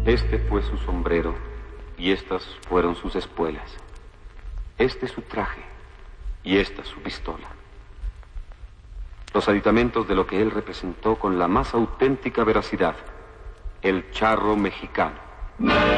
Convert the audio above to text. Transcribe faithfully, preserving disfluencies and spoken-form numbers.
Este fue su sombrero y estas fueron sus espuelas. Este su traje y esta su pistola. Los aditamentos de lo que él representó con la más auténtica veracidad, el charro mexicano.